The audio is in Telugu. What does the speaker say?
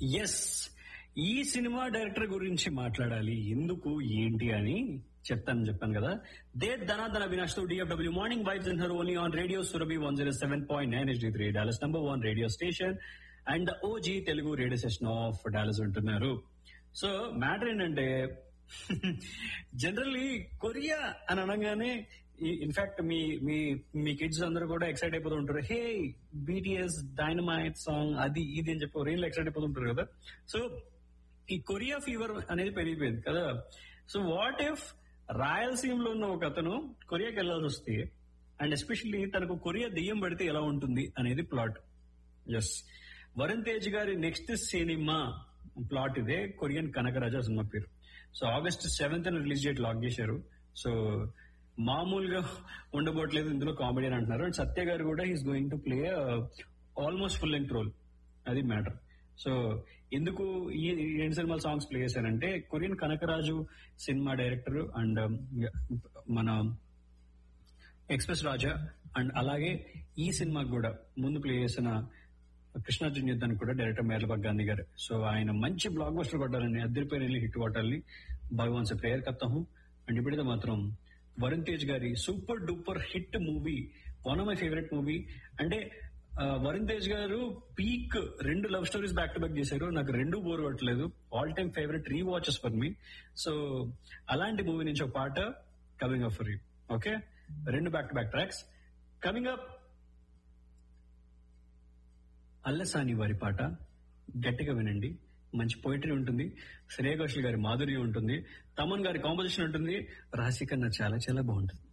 ఎస్, ఈ సినిమా డైరెక్టర్ గురించి మాట్లాడాలి, ఎందుకు ఏంటి అని చెప్పాను కదా. దే ధనాధన అవినాష్ తో DFW morning vibes in her only on radio Surabhi 107.9 HD3 Dallas #1 radio station and OG Telugu radio station of Dallas ఉంటున్నారు. సో మ్యాటర్ ఏంటంటే, జనరల్లీ కొరియా అని అనగానే ఇన్ఫాక్ట్ మీ మీ మీ కిడ్స్ అందరూ కూడా ఎక్సైట్ అయిపోతూ ఉంటారు. హే, బీటీఎస్ డైనమైట్ సాంగ్ అది ఇది అని చెప్పి రీల్ ఎక్సైట్ అయిపోతుంటారు కదా. సో ఈ కొరియా ఫీవర్ అనేది పెరిగిపోయింది కదా. సో వాట్ ఇఫ్ రాయలసీమలో ఉన్న ఒక అతను కొరియాకి వెళ్లాల్సి వస్తే, అండ్ ఎస్పెషల్లీ తనకు కొరియా దెయ్యం పడితే ఎలా ఉంటుంది అనేది ప్లాట్. ఎస్, వరుణ్ తేజ్ గారి నెక్స్ట్ సినిమా ప్లాట్ ఇదే, కొరియన్ కనకరాజా సినిమా పేరు. So August 7th release date lock చేశారు. సో మామూలుగా ఉండబోట్లేదు, ఇందులో కామెడీ అని అంటున్నారు. అండ్ సత్య గారు కూడా is going to play almost full length role, అది మ్యాటర్. సో ఎందుకు ఈ రెండు సినిమా సాంగ్స్ ప్లే చేశానంటే, Korean Kanakaraju cinema director and మన ఎక్స్ప్రెస్ రాజా, అండ్ అలాగే ఈ సినిమాకి కూడా ముందు ప్లే చేసిన కృష్ణార్జున్ యుద్ధానికి కూడా డైరెక్టర్ మేర్లబాగ్ గాంధీ గారు. సో ఆయన మంచి బ్లాక్ బస్టర్ కొట్టాలని, అద్దరిపోయిన హిట్ కొట్టాలని భగవాన్ సే ప్రేయర్ కర్తా హూं. అండ్ ఇప్పుడైతే మాత్రం వరుణ్ తేజ్ గారి super duper hit movie, one of my favourite movie. అంటే వరుణ్ తేజ్ గారు peak 2 love stories back to back చేశారు, నాకు 2 బోర్ కొట్టలేదు. All time favourite rewatches for me. So అలాంటి మూవీ నుంచి ఒక పాట coming up for you. Okay, 2 back to back tracks coming up. Allasani వారి పాట గట్టిగా వినండి, మంచి పోయిటరీ ఉంటుంది, శ్రేయ ఘోషల్ గారి మాధుర్యం ఉంటుంది, తమన్ గారి కాంపోజిషన్ ఉంటుంది, రాశి కన్నా చాలా చాలా బాగుంటుంది.